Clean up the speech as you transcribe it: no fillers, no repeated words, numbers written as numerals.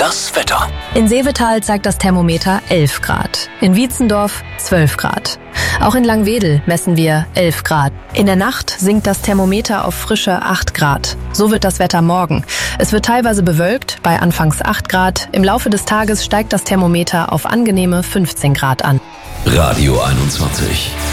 Das Wetter. In Seevetal zeigt das Thermometer 11 Grad. In Wietzendorf 12 Grad. Auch in Langwedel messen wir 11 Grad. In der Nacht sinkt das Thermometer auf frische 8 Grad. So wird das Wetter morgen. Es wird teilweise bewölkt, bei anfangs 8 Grad. Im Laufe des Tages steigt das Thermometer auf angenehme 15 Grad an. Radio 21.